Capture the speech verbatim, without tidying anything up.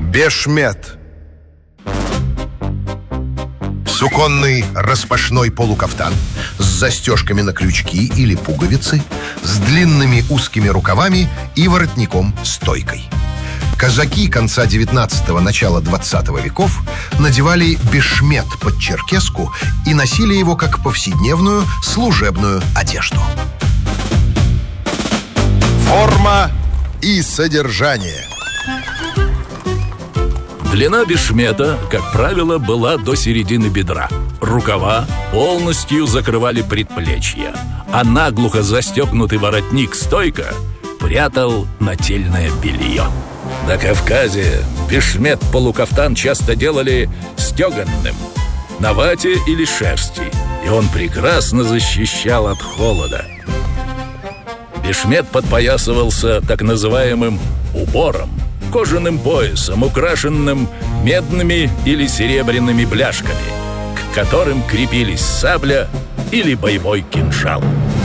Бешмет. Суконный распашной полукафтан с застежками на крючки или пуговицы, с длинными узкими рукавами и воротником-стойкой. Казаки конца девятнадцатого, начала двадцатого веков надевали бешмет под черкеску и носили его как повседневную служебную одежду. Форма и содержание. Длина бешмета, как правило, была до середины бедра. Рукава полностью закрывали предплечья, а наглухо застегнутый воротник-стойка прятал нательное белье. На Кавказе бешмет-полукафтан часто делали стеганным, на вате или шерсти, и он прекрасно защищал от холода. Бешмет подпоясывался так называемым убором, кожаным поясом, украшенным медными или серебряными бляшками, к которым крепились сабля или боевой кинжал.